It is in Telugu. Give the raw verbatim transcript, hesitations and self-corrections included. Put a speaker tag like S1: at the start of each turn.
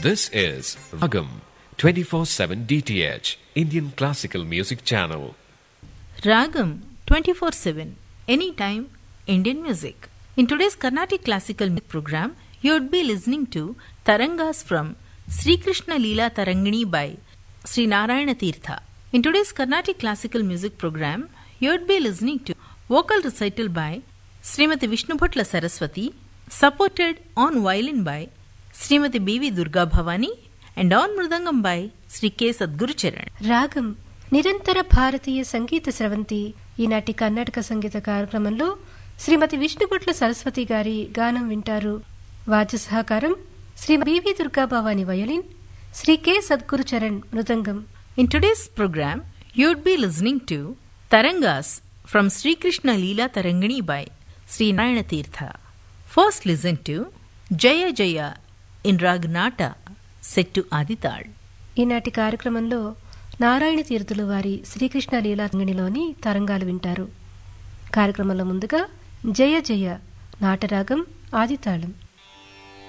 S1: This is Ragam twenty-four seven D T H Indian Classical Music Channel.
S2: Ragam twenty-four seven Anytime Indian Music. In today's Carnatic Classical Music program, you would be listening to Tarangas from Sri Krishna Leela Tarangini by Sri Narayana Tirtha. In today's Carnatic Classical Music program, you would be listening to vocal recital by Srimati Vishnubhatla Saraswati, supported on violin by Srimati B V Durga Bhavani and on mridangam by Sri K Sadguru Charan.
S3: రాగం నిరంతర భారతీయ సంగీత స్రవంతి ఈనాటి కర్ణాటక సంగీత కార్యక్రమంలో శ్రీమతి విష్ణుభట్ల సరస్వతి గారి గానం వింటారు. వాద్య సహకారం Shri BV Durga Bhavani violin, Shri K Sadhguru Charan mridangam.
S2: In today's program, you would be listening to Tarangas from Sri Krishna Leela Tarangini by Sri Narayana Tirtha. First listen to Jaya Jaya in Ragnata set to Adital.
S3: ఈనాటి కార్యక్రమంలో నారాయణ తీర్థులు వారి శ్రీకృష్ణ లీలాంగిణిలోని తరంగాలు వింటారు. కార్యక్రమంలో ముందుగా జయ జయ నాటరాగం ఆదితాళం.